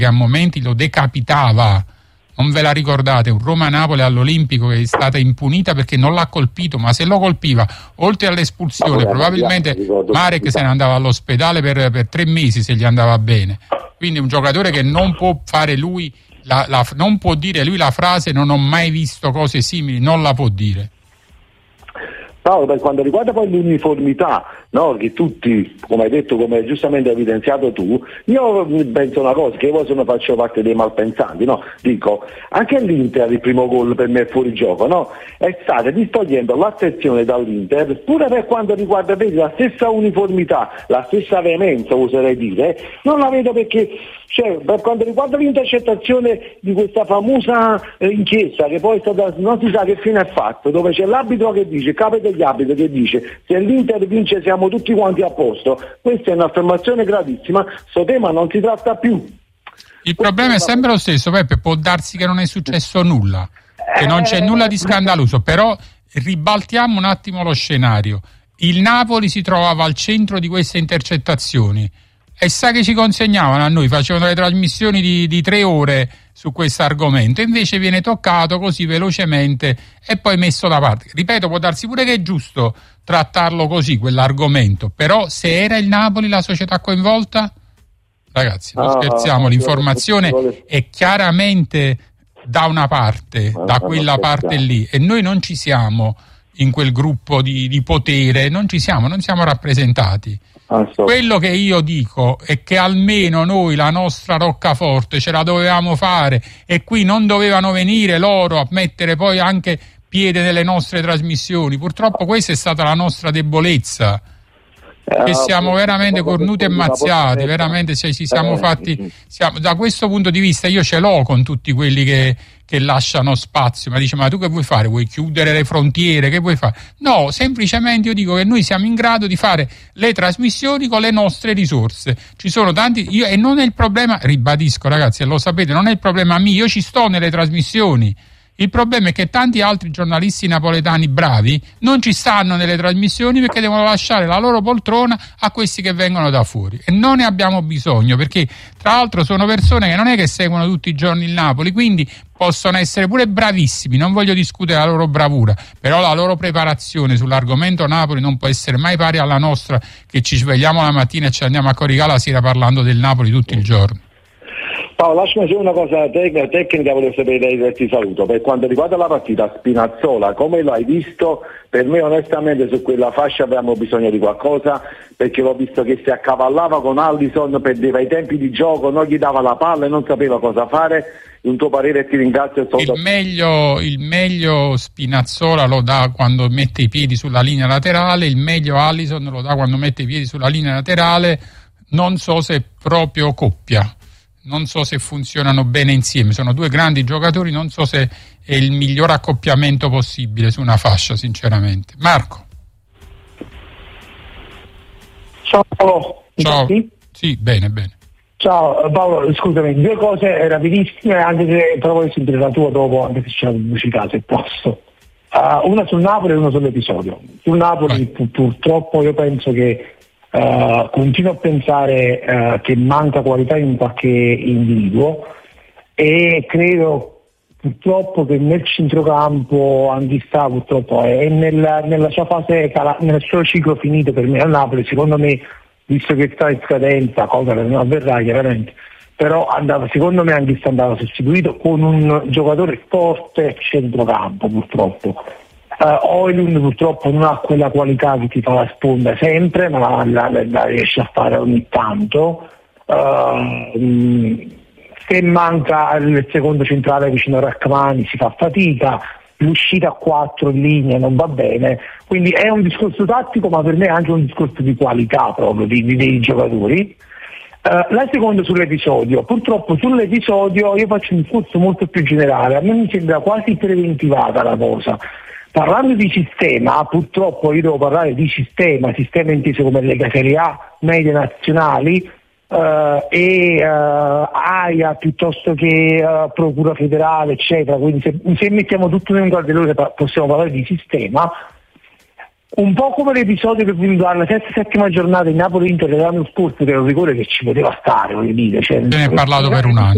che a momenti lo decapitava. Non ve la ricordate? Un Roma-Napoli all'Olimpico che è stata impunita perché non l'ha colpito, ma se lo colpiva, oltre all'espulsione, probabilmente Marek se ne andava all'ospedale per 3 mesi se gli andava bene. Quindi un giocatore che non può fare lui, non può dire lui la frase "non ho mai visto cose simili", non la può dire. Paolo, per quanto riguarda poi l'uniformità, no, che tutti, come hai detto, come giustamente hai evidenziato tu, io penso una cosa, che io faccio parte dei malpensanti, no? Dico, anche l'Inter il primo gol per me è fuori gioco, no? È stata distogliendo l'attenzione dall'Inter, pure per quanto riguarda, vedi, la stessa uniformità, la stessa veemenza, oserei dire, non la vedo perché, cioè, per quanto riguarda l'intercettazione di questa famosa inchiesta, che poi è stata, non si sa che fine è fatto, dove c'è l'arbitro che dice, il capo degli arbitri che dice, se l'Inter vince siamo tutti quanti a posto. Questa è un'affermazione gravissima, sto tema non si tratta più. Il problema è sempre lo stesso, Peppe, può darsi che non è successo nulla, che non c'è nulla di scandaloso, però ribaltiamo un attimo lo scenario. Il Napoli si trovava al centro di queste intercettazioni e sa che ci consegnavano a noi, facevano le trasmissioni di 3 ore su questo argomento, invece viene toccato così velocemente e poi messo da parte. Ripeto, può darsi pure che è giusto trattarlo così, quell'argomento, però se era il Napoli la società coinvolta, ragazzi, non scherziamo, l'informazione è chiaramente da una parte, da quella parte lì, e noi non ci siamo in quel gruppo di potere, non siamo rappresentati. Quello che io dico è che almeno noi la nostra roccaforte ce la dovevamo fare e qui non dovevano venire loro a mettere poi anche piede nelle nostre trasmissioni. Purtroppo questa è stata la nostra debolezza, che siamo veramente cornuti e mazziati, veramente ci siamo fatti. Da questo punto di vista io ce l'ho con tutti quelli che lasciano spazio, ma dice, ma tu che vuoi fare? Vuoi chiudere le frontiere? Che vuoi fare? No, semplicemente io dico che noi siamo in grado di fare le trasmissioni con le nostre risorse. Ci sono tanti, e non è il problema, ribadisco ragazzi, e lo sapete, non è il problema mio, io ci sto nelle trasmissioni. Il problema è che tanti altri giornalisti napoletani bravi non ci stanno nelle trasmissioni perché devono lasciare la loro poltrona a questi che vengono da fuori, e non ne abbiamo bisogno, perché tra l'altro sono persone che non è che seguono tutti i giorni il Napoli, quindi possono essere pure bravissimi, non voglio discutere la loro bravura, però la loro preparazione sull'argomento Napoli non può essere mai pari alla nostra, che ci svegliamo la mattina e ci andiamo a coricare la sera parlando del Napoli tutto il giorno. Paolo, lasciami solo una cosa tecnica, volevo sapere e ti saluto. Per quanto riguarda la partita, Spinazzola, come l'hai visto? Per me onestamente su quella fascia avevamo bisogno di qualcosa, perché l'ho visto che si accavallava con Alisson, perdeva i tempi di gioco, non gli dava la palla e non sapeva cosa fare. Un tuo parere, ti ringrazio. Il meglio Spinazzola lo dà quando mette i piedi sulla linea laterale, il meglio Alisson lo dà quando mette i piedi sulla linea laterale, non so se proprio coppia. Non so se funzionano bene insieme, sono 2 grandi giocatori, non so se è il miglior accoppiamento possibile su una fascia, sinceramente. Marco. Ciao Paolo. Ciao. Sì, bene. Ciao Paolo, scusami, 2 cose rapidissime, anche se però voglio sentire la tua dopo, anche se c'è la pubblicità, se posso. Una sul Napoli e una sull'episodio. Sul Napoli purtroppo io penso che continuo a pensare che manca qualità in qualche individuo, e credo purtroppo che nel centrocampo Anghissà purtroppo è nella sua fase, nel suo ciclo finito per me al Napoli. Secondo me, visto che sta in scadenza, cosa che non avverrà chiaramente, però secondo me Anghissà andava sostituito con un giocatore forte a centrocampo purtroppo. Højlund purtroppo non ha quella qualità che ti fa la sponda sempre, ma la riesce a fare ogni tanto. Se manca il secondo centrale vicino a Rachmani si fa fatica, l'uscita a 4 in linea non va bene, quindi è un discorso tattico, ma per me è anche un discorso di qualità proprio dei giocatori. La seconda sull'episodio, purtroppo sull'episodio io faccio un discorso molto più generale, a me mi sembra quasi preventivata la cosa. Parlando di sistema, purtroppo io devo parlare di sistema inteso come Lega Serie A, medie nazionali AIA piuttosto che Procura Federale, eccetera. Quindi se mettiamo tutto in un guardaroba possiamo parlare di sistema. Un po' come l'episodio che venuto alla 7ª giornata in Napoli-Inter dell'anno scorso, che è un rigore che ci poteva stare, voglio dire. Se ne è parlato per un anno.